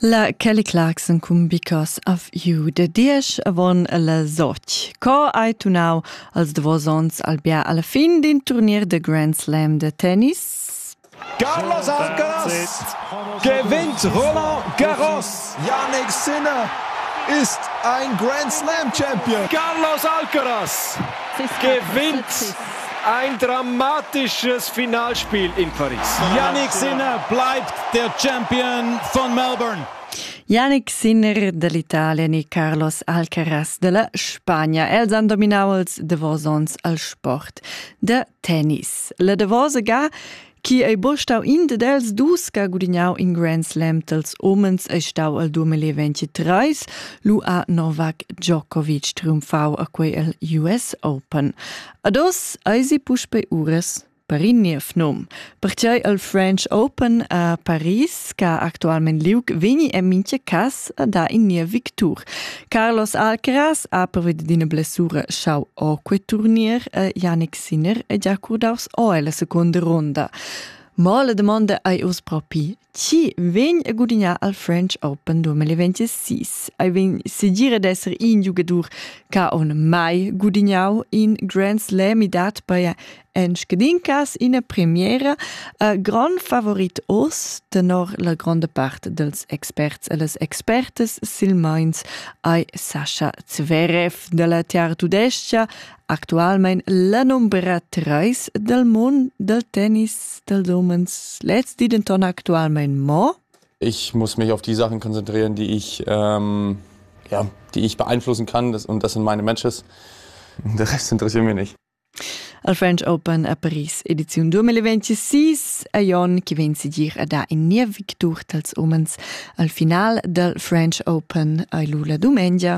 La Kelly Clarkson cum Because of You. De diesch avon la soch. Co ai tunau als devosons al bia alla fin din turnier de Grand Slam de tennis? Carlos Alcaraz gewinnt Roland Garros. Jannik Sinner ist ein Grand Slam Champion. Carlos Alcaraz gewinnt ein dramatisches Finalspiel in Paris. Jannik Sinner bleibt der Champion von Melbourne. Jannik Sinner dell'Italia e Carlos Alcaraz della Spagna. Els han dominau els devosons al sport de tennis. La devosa ga chi ei bo stau in de dels dus ca gudignau in Grand Slam tels omens ei stau al 2023, lu a Novak Djokovic triumfau a quei al US Open. Ados eisi pusch bei ures per in nief nom. Perciò al French Open a Paris, ca actualment liug, vegni e mince cas a da in nief victur. Carlos Alcaraz ha per vedina blessura schau o quei turnier a Jannik Sinner e già curdaus o e la seconda ronda. Ma la domanda ai us propi, ci vegn a gudignar al French Open 2026? Ai vegn se gira d'esser in jugadur ca on mai gudignau in Grand Slam i dat per en scadincas in a premiera, a gran favorit os, tenor la grande part dels experts e les expertes silmains ai Sasha Zverev de la Tiara Tudescia, actualmein la numera 3 del mond del tennis dels homens. Let's die den ton actualmein mo? Ich muss mich auf die Sachen konzentrieren, die ich beeinflussen kann, und das sind meine Matches. Der Rest interessiert mich nicht. Al French Open a Paris, edizione 2026, a Jon che vensi dir a da in nia victur tals omens al final del French Open a Lula Domenica.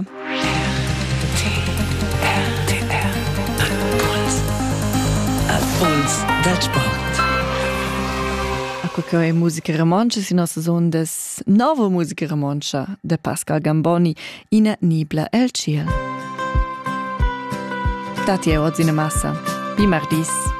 Puls del sport. Acqua che è musica romancia, si nostra son des nova musica romancia de Pascal Gamboni in Nibla el Ciel. Tati è oggi in massa. Bimardis.